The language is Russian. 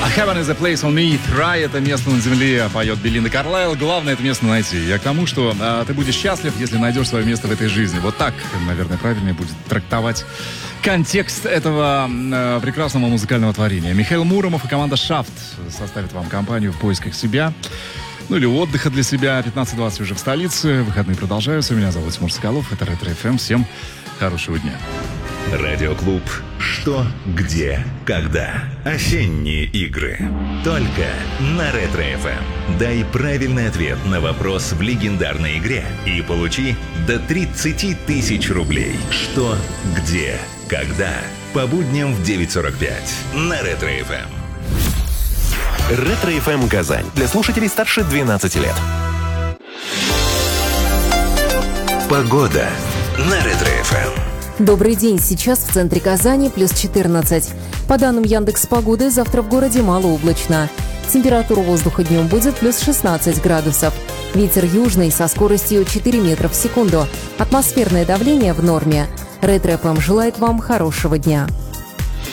Heaven is a place on earth. Рай — это место на земле, поет Белинда Карлайл. Главное это место найти. Я к тому, что ты будешь счастлив, если найдешь свое место в этой жизни. Вот так, наверное, правильнее будет трактовать контекст этого прекрасного музыкального творения. Михаил Муромов и команда «Шафт» составят вам компанию в поисках себя. Ну или отдыха для себя. 15:20 уже в столице. Выходные продолжаются. Меня зовут Тимур Соколов. Это Ретро ФМ. Всем хорошего дня. Радиоклуб «Что, где, когда». Осенние игры. Только на Ретро ФМ. Дай правильный ответ на вопрос в легендарной игре и получи до 30 тысяч рублей. Что, где, когда. По будням в 9:45 на Ретро ФМ. Ретро ФМ Казань. Для слушателей старше 12 лет. Погода на Ретро ФМ. Добрый день. Сейчас в центре Казани плюс 14. По данным Яндекс.Погоды, завтра в городе малооблачно. Температура воздуха днем будет плюс 16 градусов. Ветер южный со скоростью 4 метра в секунду. Атмосферное давление в норме. Ретро ФМ желает вам хорошего дня.